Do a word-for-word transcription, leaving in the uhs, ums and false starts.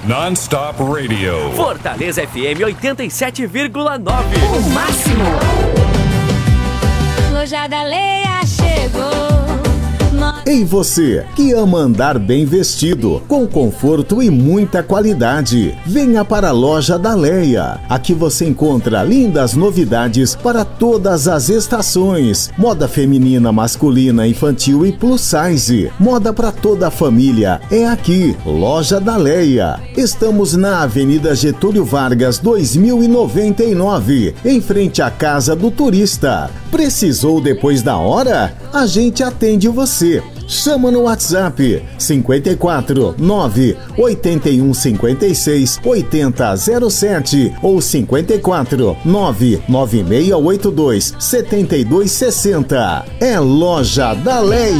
Non-stop radio. Fortaleza F M oitenta e sete vírgula nove. O máximo. Loja da Leia chegou. Ei você, que ama andar bem vestido, com conforto e muita qualidade, venha para a Loja da Leia. Aqui você encontra lindas novidades para todas as estações. Moda feminina, masculina, infantil e plus size. Moda para toda a família. É aqui, Loja da Leia. Estamos na Avenida Getúlio Vargas, dois mil e noventa e nove, em frente à Casa do Turista. Precisou depois da hora? A gente atende você. Chama no WhatsApp cinquenta e quatro, nove, oitenta e um, cinquenta e seis, oitenta, zero sete ou cinquenta e quatro, nove, nove seis oito dois, setenta e dois sessenta. É Loja da Leia.